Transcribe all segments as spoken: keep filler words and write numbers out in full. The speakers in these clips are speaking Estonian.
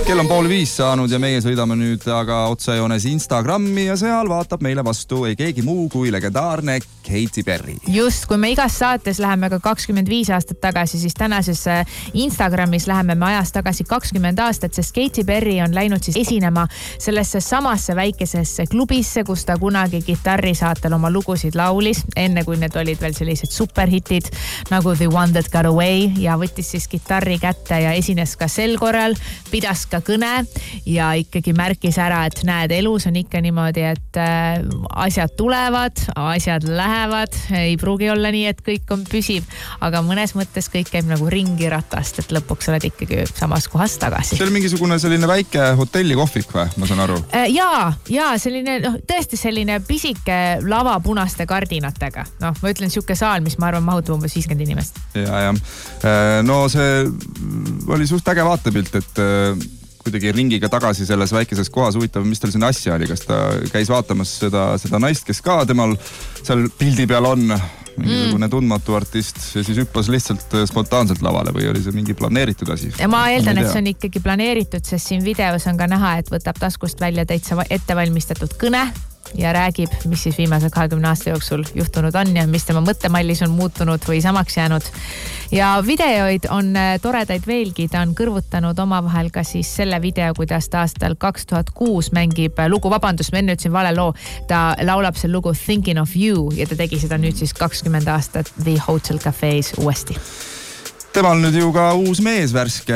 kell on pool viis saanud ja meie sõidame nüüd aga otsejoones Instagrami ja seal vaatab meile vastu ei keegi muu kui legendaarne Katy Perry. Just, kui me igas saates läheme ka kakskümmend viis aastat tagasi, siis tänases Instagramis läheme me ajas tagasi kakskümmend aastat, sest Katy Perry on läinud siis esinema sellesse samasse väikesesse klubisse, kus ta kunagi kitarrisaatel oma lugusid laulis, enne kui need olid veel sellised superhitid nagu The One That Got Away ja võttis siis kitarri kätte ja esines ka sel korral, pidas ka kõne ja ikkagi märkis ära, et näed, elus on ikka niimoodi, et äh, asjad tulevad, asjad lähevad, ei pruugi olla nii, et kõik on püsiv, aga mõnes mõttes kõik käib nagu ringi ratast, et lõpuks oled ikkagi samas kohas tagasi. See oli mingisugune selline väike hotellikohvik või, ma saan aru? Jaa, jaa, selline, noh, tõesti selline pisike lava punaste kardinatega. Noh, ma ütlen siuke saal, mis ma arvan mahutub umbes viiskümmend inimest. Ja, ja. No see oli suht äge vaatepilt, et kuidagi ringiga tagasi selles väikeses kohas huvitav, mis tal sinna asja oli, kas ta käis vaatamas seda, seda naist, kes ka temal seal pildi peal on, mingisugune tundmatu artist ja siis hüppas lihtsalt spontaanselt lavale või oli see mingi planeeritud asi? Ja ma eeldan, et see on ikkagi planeeritud, sest siin videos on ka näha, et võtab taskust välja täitsa ettevalmistatud kõne ja räägib, mis siis viimase kahekümne aasta jooksul juhtunud on ja mis tema mõttemallis on muutunud või samaks jäänud. Ja videoid on toredaid veelgi, ta on kõrvutanud omavahel ka siis selle video, kuidas ta aastal kaks tuhat kuus mängib lugu, vabandust, ma enne ütlesin vale loo, ta laulab see lugu Thinking of You ja ta tegi seda nüüd siis kakskümmend aastat The Hotel Cafe's uuesti. Temal nüüd ju ka uus mees värske,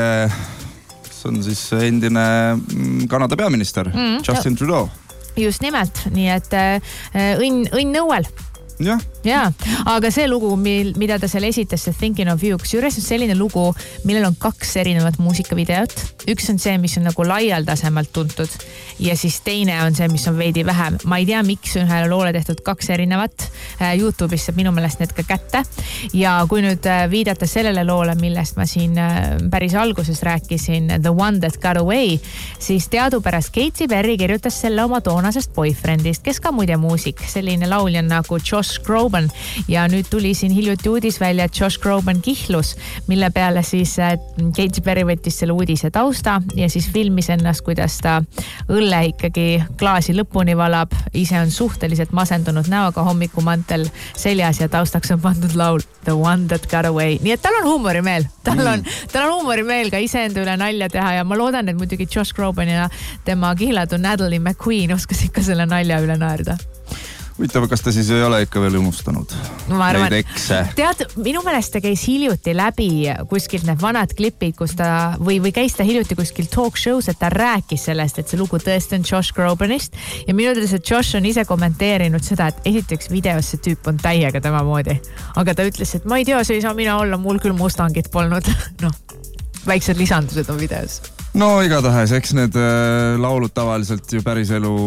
see on siis endine Kanada peaminister mm, Justin Trudeau. Just nimelt, nii et äh, õnn, õnn nõuel. Ja. Ja, aga see lugu, mida ta seal esitas, see Thinking of You, kusjuures on selline lugu, millel on kaks erinevat muusikavideot. Üks on see, mis on nagu laialdasemalt tuntud ja siis teine on see, mis on veidi vähem. Ma ei tea, miks on ühele loole tehtud kaks erinevat. YouTube'is saab minu meelest need ka kätte. Ja kui nüüd viidata sellele loole, millest ma siin päris alguses rääkisin, The One That Got Away, siis teadupärast Katy Perry kirjutas selle oma toonasest boyfriendist, kes ka muide muusik, selline laulja nagu Josh Groban ja nüüd tuli siin hiljuti uudis välja, et Josh Groban kihlus, mille peale siis Katy Perry võttis selle uudise tausta ja siis filmis ennast, kuidas ta õlle ikkagi klaasi lõpuni valab, ise on suhteliselt masendunud näoga hommikumantel seljas ja taustaks on pandud laul The One That Got Away. Nii et tal on huumorimeel, tal on, tal on huumorimeel ka iseenda üle nalja teha ja ma loodan, et muidugi Josh Groban ja tema kihladu Natalie McQueen oskas ikka selle nalja üle naerda. Huvitav, kas ta siis ei ole ikka veel unustanud? Ma arvan, tead, minu meelest ta käis hiljuti läbi kuskilt need vanad klipid, kus ta, või, või käis ta hiljuti kuskil talk shows, et ta rääkis sellest, et see lugu tõesti on Josh Grobanist ja minu teades, et Josh on ise kommenteerinud seda, et esiteks videos see tüüp on täiega tema moodi, aga ta ütles, et ma ei tea, see ei saa mina olla, mul küll mustangit polnud. Noh, väiksed lisandused on videos. No igatahes, eks need laulud tavaliselt ju päris elu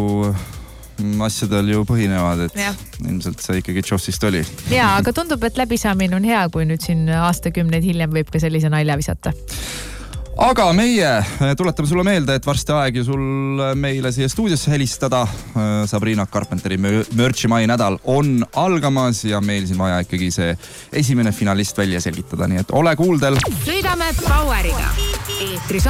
asjadel ju põhinevad, et ja. Ilmselt see ikkagi Jossist oli. Jaa, aga tundub, et läbisaamine on hea, kui nüüd siin aastakümneid hiljem võib ka sellise nalja visata. Aga meie tuletame sulle meelde, et varsti aeg ju sul meile siia stuudiosse helistada. Sabrina Carpenteri Merchi mai nädal on algamas ja meil siin vaja ikkagi see esimene finalist välja selgitada, nii et ole kuuldel. Sõidame Poweriga. Eetris